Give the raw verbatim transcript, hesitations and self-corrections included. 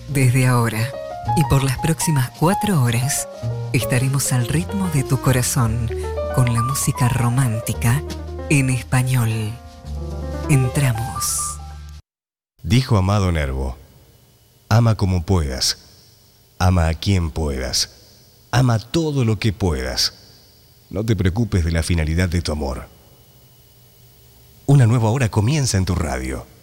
Desde ahora y por las próximas cuatro horas estaremos al ritmo de tu corazón con la música romántica en español. Entramos. Dijo Amado Nervo: ama como puedas, ama a quien puedas, ama todo lo que puedas. No te preocupes de la finalidad de tu amor. Una nueva hora comienza en tu radio.